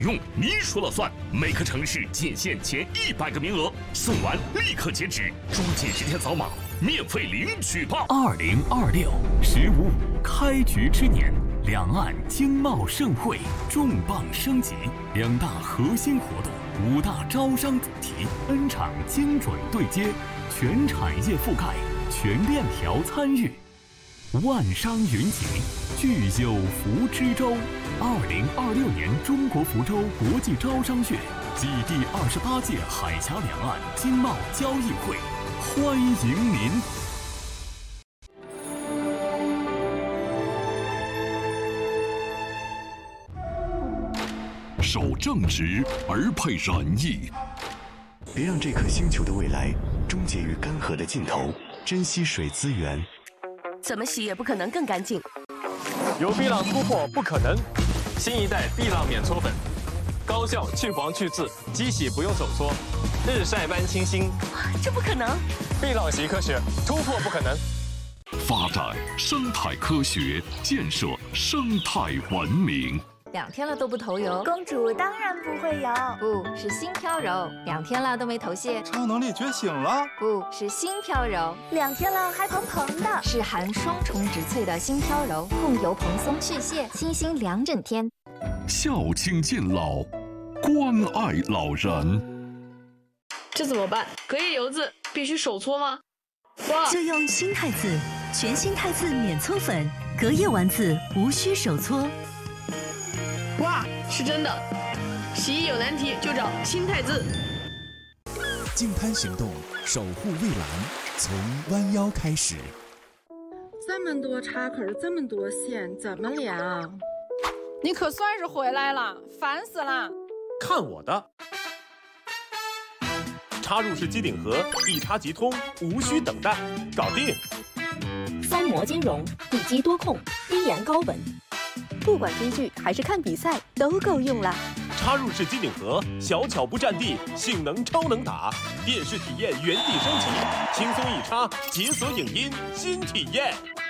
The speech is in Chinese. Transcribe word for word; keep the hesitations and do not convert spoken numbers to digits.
用你说了算，每个城市仅限前一百个名额，送完立刻截止，抓紧时间扫码，免费领取吧！二零二六“十五五”开局之年，两岸经贸盛会重磅升级，两大核心活动，五大招商主题 ，N 场精准对接，全产业覆盖，全链条参与。万商云集，聚友福之州。二零二六年中国福州国际招商月暨第二十八届海峡两岸经贸交易会，欢迎您！守正直而配仁义， 别让这颗星球的未来终结于干涸的尽头，珍惜水资源。 怎么洗也不可能更干净。 有碧浪突破不可能，新一代碧浪免搓粉，高效去黄去渍，机洗不用手搓，日晒般清新。 这不可能！ 碧浪洗科学，突破不可能。 发展生态科学，建设生态文明。 两天了都不头油， 公主当然不会油， 不是心飘柔。两天了都没头屑， 超能力觉醒了， 不是心飘柔。 两天了还蓬蓬的， 是含双重植萃的心飘柔，控油蓬松去屑，清新两整天。 孝亲敬老，关爱老人。 这怎么办？隔夜油渍必须手搓吗？哇！ 就用新汰渍，全新汰渍免搓粉，隔夜完渍无需手搓。 哇，是真的！洗衣有难题就找新汰渍。 净滩行动，守护蔚蓝，从弯腰开始。 这么多插口，这么多线，怎么量？ 你可算是回来了，烦死了！ 看我的！插入式机顶盒，一插即通，无需等待，搞定！ 三模金融，地基多控，低盐高稳。 不管追剧还是看比赛，都够用了。 插入式机顶盒，小巧不占地，性能超能打，电视体验原地升级，轻松一插，解锁影音新体验。